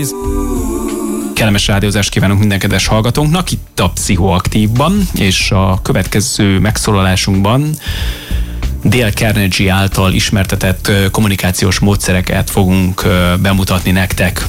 Kellemes rádiózást kívánunk minden kedves hallgatónknak itt a Pszichoaktívban, és a következő megszólalásunkban Dale Carnegie által ismertetett kommunikációs módszereket fogunk bemutatni nektek.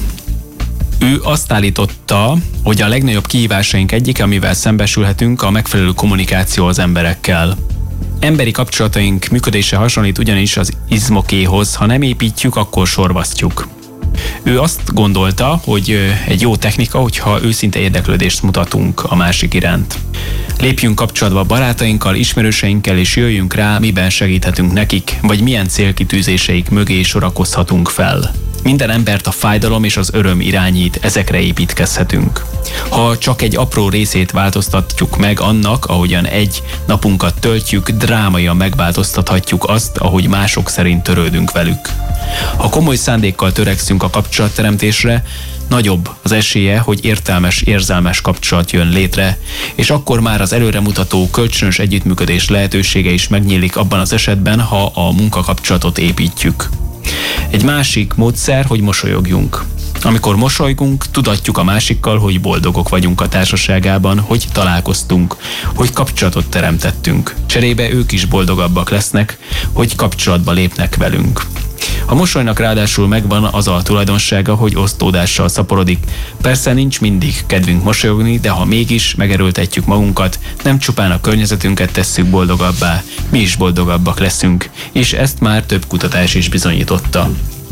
Ő azt állította, hogy a legnagyobb kihívásaink egyike, amivel szembesülhetünk, a megfelelő kommunikáció az emberekkel. Emberi kapcsolataink működése hasonlít ugyanis az izmokéhoz, ha nem építjük, akkor sorvasztjuk. Ő azt gondolta, hogy egy jó technika, hogyha őszinte érdeklődést mutatunk a másik iránt. Lépjünk kapcsolatba barátainkkal, ismerőseinkkel, és jöjjünk rá, miben segíthetünk nekik, vagy milyen célkitűzéseik mögé sorakozhatunk fel. Minden embert a fájdalom és az öröm irányít, ezekre építkezhetünk. Ha csak egy apró részét változtatjuk meg annak, ahogyan egy napunkat töltjük, drámaian megváltoztathatjuk azt, ahogy mások szerint törődünk velük. Ha komoly szándékkal törekszünk a kapcsolatteremtésre, nagyobb az esélye, hogy értelmes, érzelmes kapcsolat jön létre, és akkor már az előremutató kölcsönös együttműködés lehetősége is megnyílik abban az esetben, ha a munkakapcsolatot építjük. Egy másik módszer, hogy mosolyogjunk. Amikor mosolygunk, tudatjuk a másikkal, hogy boldogok vagyunk a társaságában, hogy találkoztunk, hogy kapcsolatot teremtettünk. Cserébe ők is boldogabbak lesznek, hogy kapcsolatba lépnek velünk. A mosolynak ráadásul megvan az a tulajdonsága, hogy osztódással szaporodik. Persze nincs mindig kedvünk mosolyogni, de ha mégis megerőltetjük magunkat, nem csupán a környezetünket tesszük boldogabbá, mi is boldogabbak leszünk, és ezt már több kutatás is bizonyította.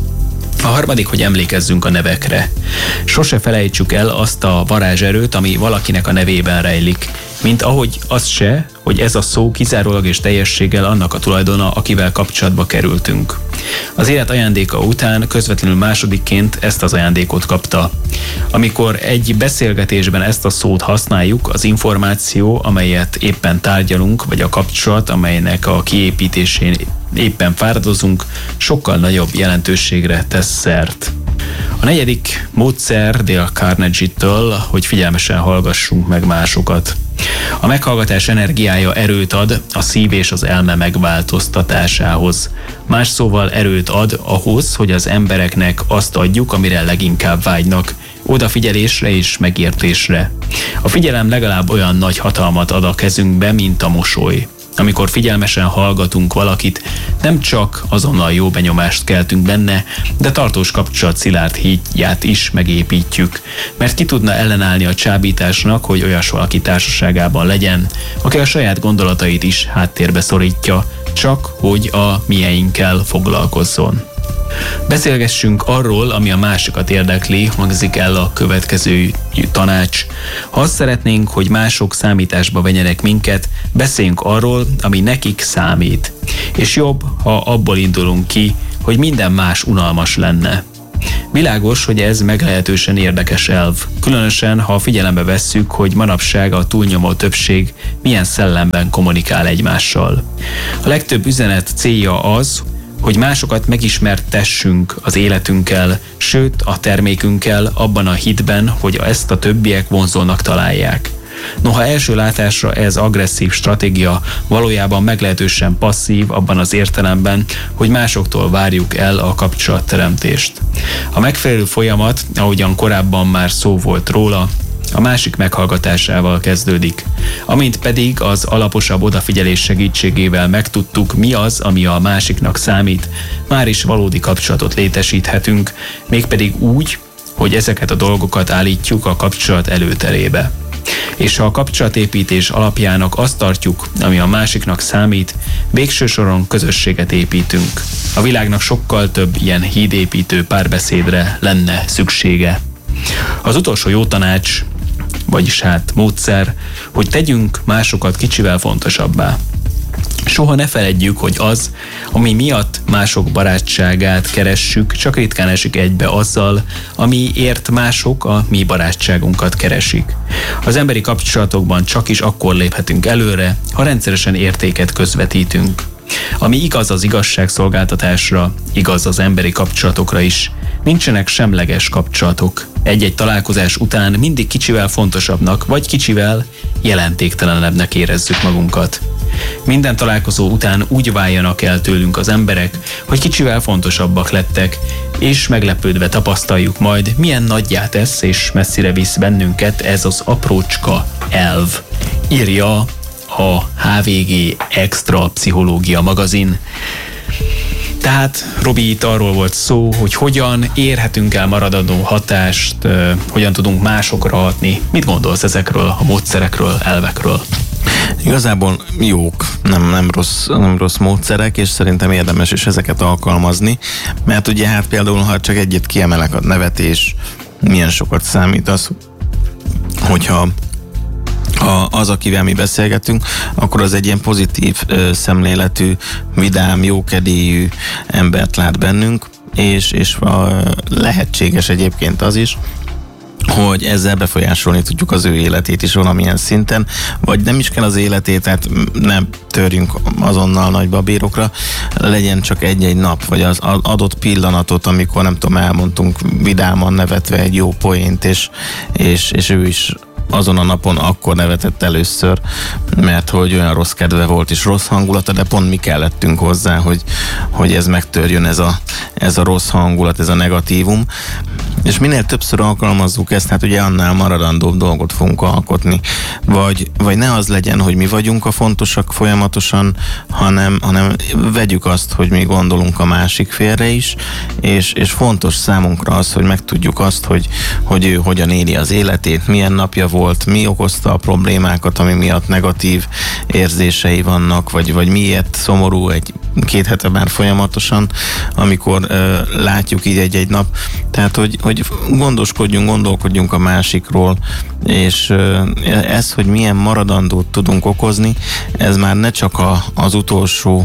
A harmadik, hogy emlékezzünk a nevekre. Sose felejtsük el azt a varázserőt, ami valakinek a nevében rejlik, mint ahogy az se, hogy ez a szó kizárólag és teljességgel annak a tulajdona, akivel kapcsolatba kerültünk. Az élet ajándéka után közvetlenül másodikként ezt az ajándékot kapta. Amikor egy beszélgetésben ezt a szót használjuk, az információ, amelyet éppen tárgyalunk, vagy a kapcsolat, amelynek a kiépítésén éppen fáradozunk, sokkal nagyobb jelentőségre tesz szert. A negyedik módszer Dale Carnegie-től, hogy figyelmesen hallgassunk meg másokat. A meghallgatás energiája erőt ad a szív és az elme megváltoztatásához. Más szóval erőt ad ahhoz, hogy az embereknek azt adjuk, amire leginkább vágynak, odafigyelésre és megértésre. A figyelem legalább olyan nagy hatalmat ad a kezünkbe, mint a mosoly. Amikor figyelmesen hallgatunk valakit, nem csak azonnal jó benyomást keltünk benne, de tartós kapcsolat szilárd hídját is megépítjük. Mert ki tudna ellenállni a csábításnak, hogy olyas valaki társaságában legyen, aki a saját gondolatait is háttérbe szorítja, csak hogy a mieinkkel foglalkozzon. Beszélgessünk arról, ami a másikat érdekli, hangzik el a következő tanács. Ha azt szeretnénk, hogy mások számításba vegyenek minket, beszéljünk arról, ami nekik számít. És jobb, ha abból indulunk ki, hogy minden más unalmas lenne. Világos, hogy ez meglehetősen érdekes elv, különösen ha figyelembe vesszük, hogy manapság a túlnyomó többség milyen szellemben kommunikál egymással. A legtöbb üzenet célja az, hogy másokat megismertessünk az életünkkel, sőt a termékünkkel abban a hitben, hogy ezt a többiek vonzónak találják. Noha első látásra ez agresszív stratégia, valójában meglehetősen passzív abban az értelemben, hogy másoktól várjuk el a kapcsolatteremtést. A megfelelő folyamat, ahogyan korábban már szó volt róla, a másik meghallgatásával kezdődik. Amint pedig az alaposabb odafigyelés segítségével megtudtuk, mi az, ami a másiknak számít, már is valódi kapcsolatot létesíthetünk, mégpedig úgy, hogy ezeket a dolgokat állítjuk a kapcsolat előterébe. És ha a kapcsolatépítés alapjának azt tartjuk, ami a másiknak számít, végső soron közösséget építünk. A világnak sokkal több ilyen hídépítő párbeszédre lenne szüksége. Az utolsó jó tanács, vagyis módszer, hogy tegyünk másokat kicsivel fontosabbá. Soha ne feledjük, hogy az, ami miatt mások barátságát keressük, csak ritkán esik egybe azzal, amiért mások a mi barátságunkat keresik. Az emberi kapcsolatokban csak is akkor léphetünk előre, ha rendszeresen értéket közvetítünk. Ami igaz az igazságszolgáltatásra, igaz az emberi kapcsolatokra is. Nincsenek semleges kapcsolatok. Egy-egy találkozás után mindig kicsivel fontosabbnak, vagy kicsivel jelentéktelenebbnek érezzük magunkat. Minden találkozó után úgy váljanak el tőlünk az emberek, hogy kicsivel fontosabbak lettek, és meglepődve tapasztaljuk majd, milyen nagyjá tesz és messzire visz bennünket ez az aprócska elv, írja a HVG Extra Pszichológia magazin. Tehát, Robi, itt arról volt szó, hogy hogyan érhetünk el maradandó hatást, hogyan tudunk másokra hatni. Mit gondolsz ezekről a módszerekről, elvekről? Igazából jók, nem rossz módszerek, és szerintem érdemes is ezeket alkalmazni, mert ugye hát például, ha csak egyet kiemelek, a nevetés milyen sokat számít az, hogyha az, akivel mi beszélgetünk, akkor az egy ilyen pozitív szemléletű, vidám, jókedélyű embert lát bennünk, és lehetséges egyébként az is, hogy ezzel befolyásolni tudjuk az ő életét is valamilyen szinten, vagy nem is kell az életét, tehát nem törjünk azonnal nagy babérokra, legyen csak egy-egy nap, vagy az adott pillanatot, amikor nem tudom, elmondtunk vidáman nevetve egy jó poént, és ő is azon a napon akkor nevetett először, mert hogy olyan rossz kedve volt és rossz hangulata, de pont mi kellettünk hozzá, hogy ez megtörjön, ez a rossz hangulat, ez a negatívum. És minél többször alkalmazzuk ezt, hát ugye annál maradandóbb dolgot fogunk alkotni. Vagy ne az legyen, hogy mi vagyunk a fontosak folyamatosan, hanem vegyük azt, hogy mi gondolunk a másik félre is, és fontos számunkra az, hogy megtudjuk azt, hogy ő hogyan éli az életét, milyen napja volt, mi okozta a problémákat, ami miatt negatív érzései vannak, vagy miért szomorú két hete már folyamatosan, amikor látjuk így egy nap. Tehát, hogy gondolkodjunk a másikról, és ez, hogy milyen maradandót tudunk okozni, ez már ne csak az utolsó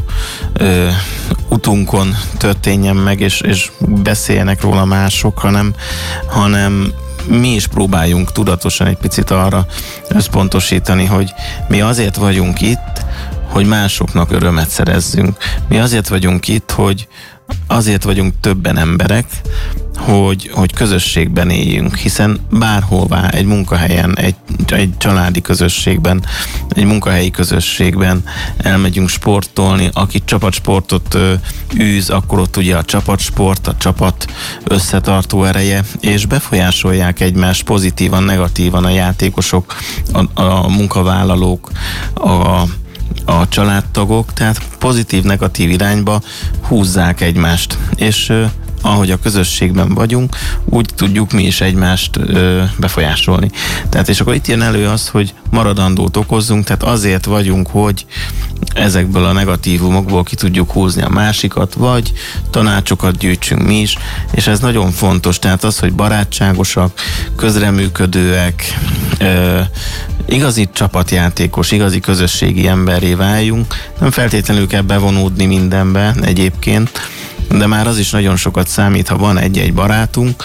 utunkon történjen meg, és beszéljenek róla mások, hanem mi is próbáljunk tudatosan egy picit arra összpontosítani, hogy mi azért vagyunk itt, hogy másoknak örömet szerezzünk. Mi azért vagyunk itt, hogy azért vagyunk többen emberek, hogy közösségben éljünk, hiszen bárhová, egy munkahelyen, egy családi közösségben, egy munkahelyi közösségben elmegyünk sportolni, aki csapatsportot űz, akkor ott ugye a csapatsport, a csapat összetartó ereje, és befolyásolják egymást pozitívan, negatívan a játékosok, a munkavállalók, a családtagok, tehát pozitív-negatív irányba húzzák egymást, és ahogy a közösségben vagyunk, úgy tudjuk mi is egymást befolyásolni. Tehát és akkor itt jön elő az, hogy maradandót okozzunk, tehát azért vagyunk, hogy ezekből a negatívumokból ki tudjuk húzni a másikat, vagy tanácsokat gyűjtsünk mi is, és ez nagyon fontos, tehát az, hogy barátságosak, közreműködőek, igazi csapatjátékos, igazi közösségi emberré váljunk, nem feltétlenül kell bevonódni mindenbe egyébként, de már az is nagyon sokat számít, ha van egy-egy barátunk,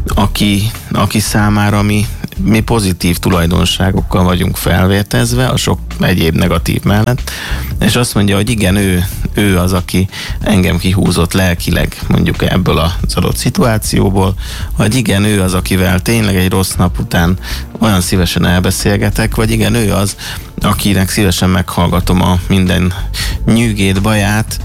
aki számára mi pozitív tulajdonságokkal vagyunk felvértezve, a sok egyéb negatív mellett, és azt mondja, hogy igen, ő az, aki engem kihúzott lelkileg mondjuk ebből az adott szituációból, vagy igen, ő az, akivel tényleg egy rossz nap után olyan szívesen elbeszélgetek, vagy igen, ő az, akinek szívesen meghallgatom a minden nyűgét, baját,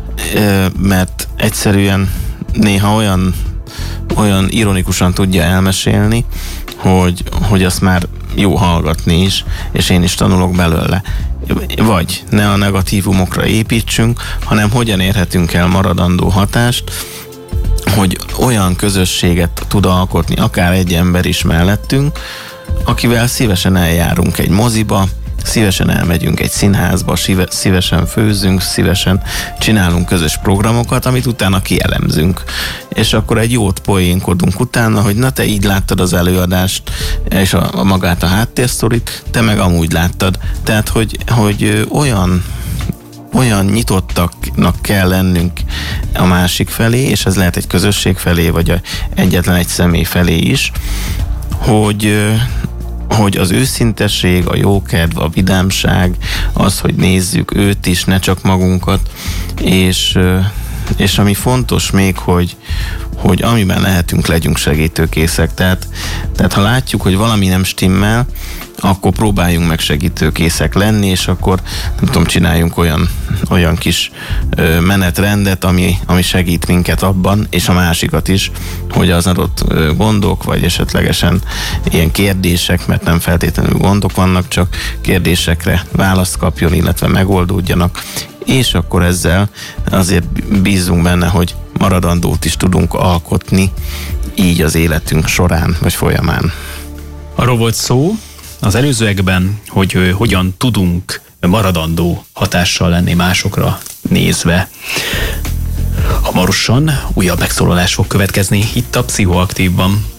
mert egyszerűen néha olyan ironikusan tudja elmesélni, hogy azt már jó hallgatni is, és én is tanulok belőle. Vagy ne a negatívumokra építsünk, hanem hogyan érhetünk el maradandó hatást, hogy olyan közösséget tud alkotni, akár egy ember is mellettünk, akivel szívesen eljárunk egy moziba, szívesen elmegyünk egy színházba, szívesen főzünk, szívesen csinálunk közös programokat, amit utána kielemzünk. És akkor egy jót poénkodunk utána, hogy na te így láttad az előadást, és magát a háttérsztorit, te meg amúgy láttad. Tehát, hogy olyan nyitottaknak kell lennünk a másik felé, és ez lehet egy közösség felé, vagy egyetlen egy személy felé is, hogy az őszintesség, a jókedv, a vidámság, az, hogy nézzük őt is, ne csak magunkat, és ami fontos még, hogy amiben lehetünk, legyünk segítőkészek. Tehát Tehát ha látjuk, hogy valami nem stimmel, akkor próbáljunk meg segítőkészek lenni, és akkor nem tudom, csináljunk olyan kis menetrendet, ami segít minket abban, és a másikat is, hogy az adott gondok, vagy esetlegesen ilyen kérdések, mert nem feltétlenül gondok vannak, csak kérdésekre választ kapjon, illetve megoldódjanak, és akkor ezzel azért bízunk benne, hogy maradandót is tudunk alkotni így az életünk során, vagy folyamán. Arról volt szó az előzőekben, hogy hogyan tudunk maradandó hatással lenni másokra nézve. Hamarosan újabb megszólalás fog következni itt a Pszichoaktívban.